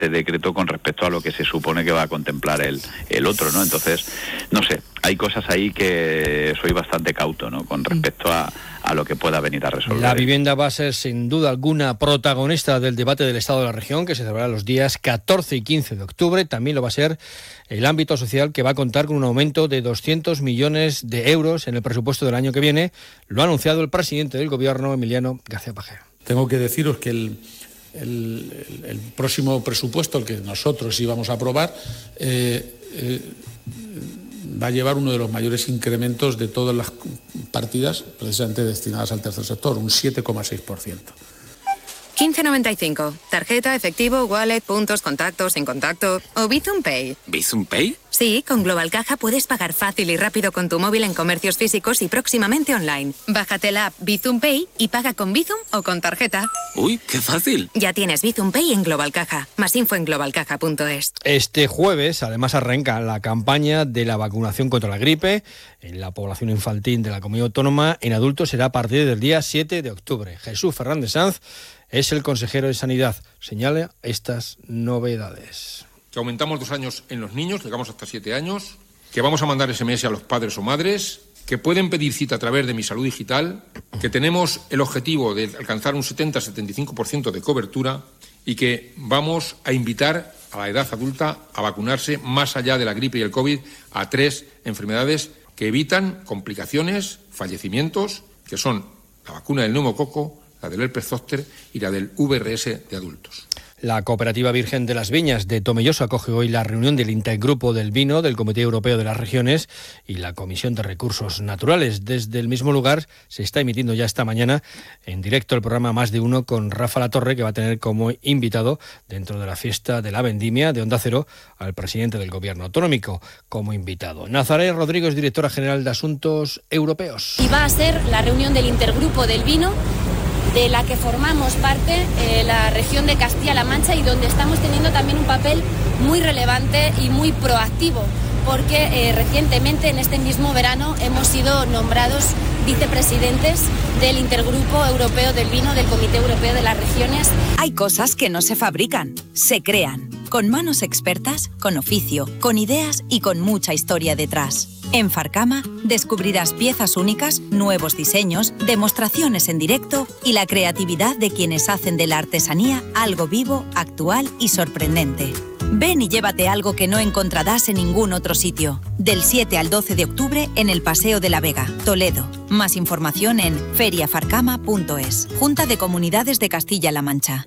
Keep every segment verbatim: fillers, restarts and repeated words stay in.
decreto con respecto a lo que se supone que va a contemplar el, el otro, ¿no? Entonces, no sé, hay cosas ahí que soy bastante cauto, ¿no? Con respecto a, a lo que pueda venir a resolver. La vivienda va a ser sin duda alguna protagonista del debate del Estado de la Región, que se celebrará los días catorce y quince de octubre. También lo va a ser el ámbito social, que va a contar con un aumento de doscientos millones de euros en el presupuesto del año que viene. Lo ha anunciado el presidente del Gobierno, Emiliano García Paje. Tengo que deciros que el El, el, el próximo presupuesto, el que nosotros íbamos a aprobar, eh, eh, va a llevar uno de los mayores incrementos de todas las partidas precisamente destinadas al tercer sector, un siete coma seis por ciento. quince noventa y cinco. Tarjeta, efectivo, wallet, puntos, contactos, sin contacto o Bizum Pay. ¿Bizum Pay? Sí, con Global Caja puedes pagar fácil y rápido con tu móvil en comercios físicos y próximamente online. Bájate la app Bizum Pay y paga con Bizum o con tarjeta. ¡Uy, qué fácil! Ya tienes Bizum Pay en Global Caja. Más info en global caja punto es. Este jueves, además, arranca la campaña de la vacunación contra la gripe en la población infantil de la Comunidad Autónoma. En adultos será a partir del día siete de octubre. Jesús Fernández Sanz es el consejero de Sanidad. Señala estas novedades. Que aumentamos dos años en los niños, llegamos hasta siete años, que vamos a mandar ese eme ese a los padres o madres, que pueden pedir cita a través de Mi Salud Digital, que tenemos el objetivo de alcanzar un setenta a setenta y cinco por ciento de cobertura y que vamos a invitar a la edad adulta a vacunarse más allá de la gripe y el COVID a tres enfermedades que evitan complicaciones, fallecimientos, que son la vacuna del neumococo, la del herpes zóster y la del ve erre ese de adultos. La Cooperativa Virgen de las Viñas de Tomelloso acoge hoy la reunión del Intergrupo del Vino, del Comité Europeo de las Regiones y la Comisión de Recursos Naturales. Desde el mismo lugar se está emitiendo ya esta mañana en directo el programa Más de Uno con Rafa Latorre, que va a tener como invitado dentro de la fiesta de la vendimia de Onda Cero al presidente del Gobierno autonómico como invitado. Nazaret Rodríguez, directora general de Asuntos Europeos. Y va a ser la reunión del Intergrupo del Vino, de la que formamos parte eh, la región de Castilla-La Mancha y donde estamos teniendo también un papel muy relevante y muy proactivo, porque eh, recientemente en este mismo verano hemos sido nombrados vicepresidentes del Intergrupo Europeo del Vino del Comité Europeo de las Regiones. Hay cosas que no se fabrican, se crean, con manos expertas, con oficio, con ideas y con mucha historia detrás. En Farcama descubrirás piezas únicas, nuevos diseños, demostraciones en directo y la creatividad de quienes hacen de la artesanía algo vivo, actual y sorprendente. Ven y llévate algo que no encontrarás en ningún otro sitio. Del siete al doce de octubre en el Paseo de la Vega, Toledo. Más información en feria farcama punto es. Junta de Comunidades de Castilla-La Mancha.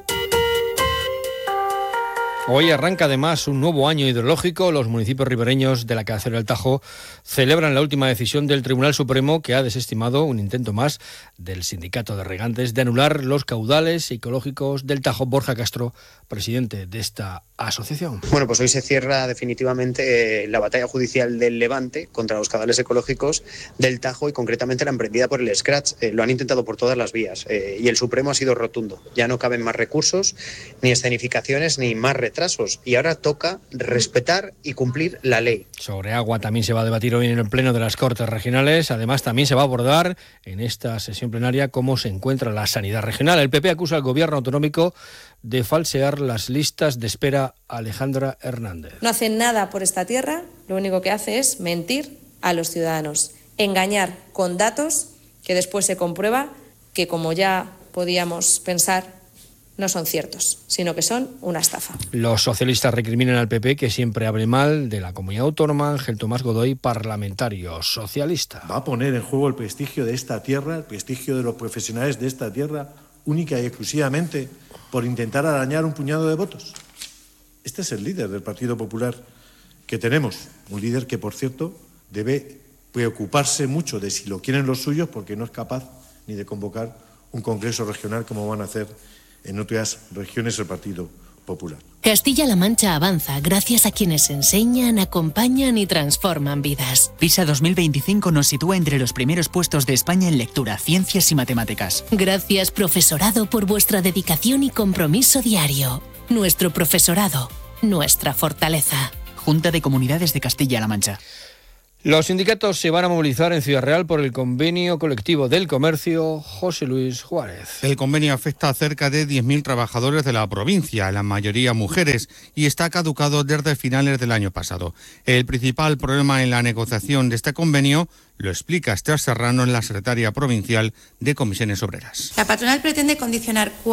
Hoy arranca además un nuevo año hidrológico. Los municipios ribereños de la cabecera del Tajo celebran la última decisión del Tribunal Supremo, que ha desestimado un intento más del Sindicato de Regantes de anular los caudales ecológicos del Tajo. Borja Castro, presidente de esta asociación. Bueno, pues hoy se cierra definitivamente eh, la batalla judicial del Levante contra los caudales ecológicos del Tajo y concretamente la emprendida por el Scratch. Eh, lo han intentado por todas las vías eh, y el Supremo ha sido rotundo. Ya no caben más recursos, ni escenificaciones, ni más retrasos. Y ahora toca respetar y cumplir la ley. Sobre agua también se va a debatir hoy en el Pleno de las Cortes Regionales. Además, también se va a abordar en esta sesión plenaria cómo se encuentra la sanidad regional. El P P acusa al Gobierno autonómico de falsear las listas de espera. Alejandra Hernández. No hace nada por esta tierra, lo único que hace es mentir a los ciudadanos, engañar con datos que después se comprueba que, como ya podíamos pensar, no son ciertos, sino que son una estafa. Los socialistas recriminan al P P que siempre hable mal de la comunidad autónoma. Ángel Tomás Godoy, parlamentario socialista. Va a poner en juego el prestigio de esta tierra, el prestigio de los profesionales de esta tierra, única y exclusivamente por intentar arañar un puñado de votos. Este es el líder del Partido Popular que tenemos, un líder que, por cierto, debe preocuparse mucho de si lo quieren los suyos, porque no es capaz ni de convocar un congreso regional como van a hacer en otras regiones del Partido Popular. Castilla-La Mancha avanza gracias a quienes enseñan, acompañan y transforman vidas. PISA dos mil veinticinco nos sitúa entre los primeros puestos de España en lectura, ciencias y matemáticas. Gracias, profesorado, por vuestra dedicación y compromiso diario. Nuestro profesorado, nuestra fortaleza. Junta de Comunidades de Castilla-La Mancha. Los sindicatos se van a movilizar en Ciudad Real por el convenio colectivo del comercio. José Luis Juárez. El convenio afecta a cerca de diez mil trabajadores de la provincia, la mayoría mujeres, y está caducado desde finales del año pasado. El principal problema en la negociación de este convenio lo explica Esther Serrano, la secretaria provincial de Comisiones Obreras. La patronal pretende condicionar